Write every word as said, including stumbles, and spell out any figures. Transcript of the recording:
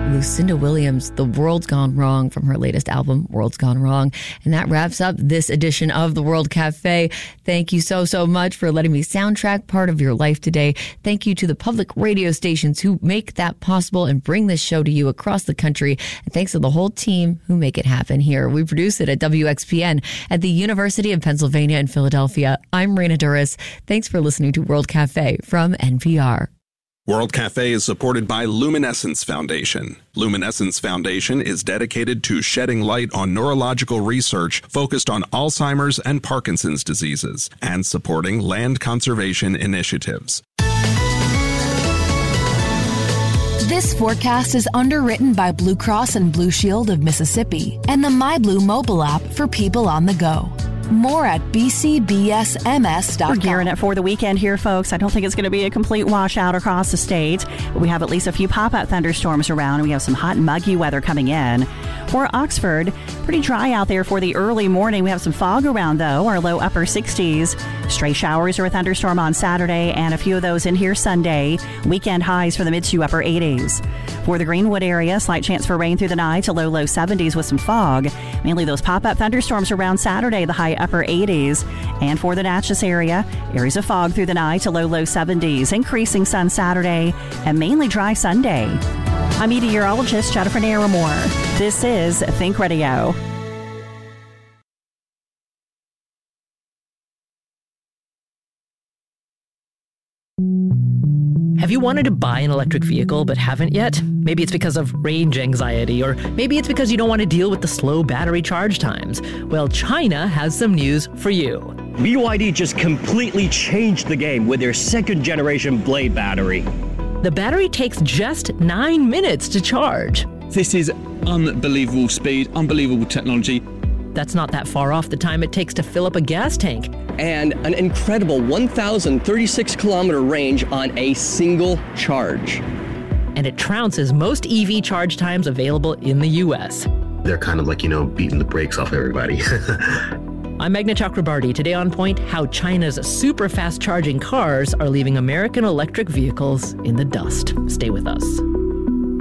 Lucinda Williams, The World's Gone Wrong, from her latest album, World's Gone Wrong. And that wraps up this edition of The World Cafe. Thank you so, so much for letting me soundtrack part of your life today. Thank you to the public radio stations who make that possible and bring this show to you across the country. And thanks to the whole team who make it happen here. We produce it at W X P N at the University of Pennsylvania in Philadelphia. I'm Raina Duras. Thanks for listening to World Cafe from N P R. World Cafe is supported by Luminescence Foundation. Luminescence Foundation is dedicated to shedding light on neurological research focused on Alzheimer's and Parkinson's diseases and supporting land conservation initiatives. This forecast is underwritten by Blue Cross and Blue Shield of Mississippi and the MyBlue mobile app for people on the go. More at b c b s m s dot com. We're gearing up for the weekend here, folks. I don't think it's going to be a complete washout across the state. But we have at least a few pop-up thunderstorms around, and we have some hot and muggy weather coming in. For Oxford, pretty dry out there for the early morning. We have some fog around, though, our low upper sixties. Stray showers or a thunderstorm on Saturday, and a few of those in here Sunday. Weekend highs for the mid to upper eighties. For the Greenwood area, slight chance for rain through the night to low, low seventies with some fog. Mainly those pop-up thunderstorms around Saturday, the high upper eighties. And for the Natchez area, areas of fog through the night to low, low seventies. Increasing sun Saturday and mainly dry Sunday. I'm meteorologist Jennifer Naramore. This is Think Radio. Have you wanted to buy an electric vehicle but haven't yet? Maybe it's because of range anxiety, or maybe it's because you don't want to deal with the slow battery charge times. Well, China has some news for you. B Y D just completely changed the game with their second generation Blade battery. The battery takes just nine minutes to charge. This is unbelievable speed, unbelievable technology. That's not that far off the time it takes to fill up a gas tank. And an incredible one thousand thirty-six kilometer range on a single charge. And it trounces most E V charge times available in the U S. They're kind of like, you know, beating the brakes off everybody. I'm Meghna Chakrabarty. Today on Point, how China's super fast charging cars are leaving American electric vehicles in the dust. Stay with us.